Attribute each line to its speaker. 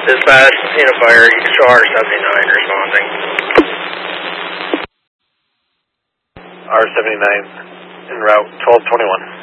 Speaker 1: Dispatch, Casino Fire, you can show R79 responding.
Speaker 2: R79 en route, 1221.